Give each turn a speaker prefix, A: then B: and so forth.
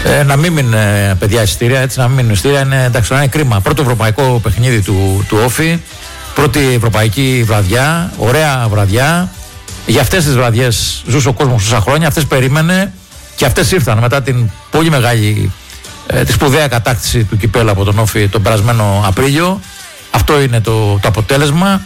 A: Να μην μείνουν παιδιά εισιτήρια, έτσι, να μην μείνουν εισιτήρια είναι, εντάξει, είναι κρίμα. Πρώτο ευρωπαϊκό παιχνίδι του Όφη, πρώτη ευρωπαϊκή βραδιά, ωραία βραδιά. Για αυτές τις βραδιές ζούσε ο κόσμος τόσα χρόνια, αυτές περίμενε και αυτές ήρθαν μετά την πολύ μεγάλη, τη σπουδαία κατάκτηση του κυπέλλου από τον Όφη τον περασμένο Απρίλιο. Αυτό είναι το αποτέλεσμα.